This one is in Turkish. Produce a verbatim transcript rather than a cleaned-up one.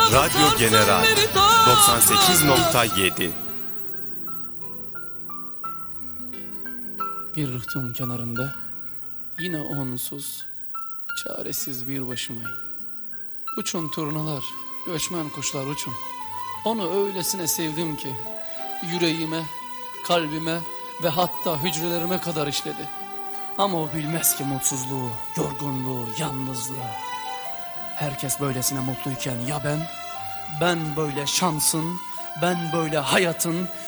Radyo General doksan sekiz nokta yedi. Bir rıhtım kenarında yine onsuz, çaresiz bir başımayım. Uçun turnalar, göçmen kuşlar uçun. Onu öylesine sevdim ki yüreğime, kalbime ve hatta hücrelerime kadar işledi. Ama o bilmez ki mutsuzluğu, yorgunluğu, yalnızlığı. Herkes böylesine mutluyken ya ben? Ben böyle şansın, ben böyle hayatın,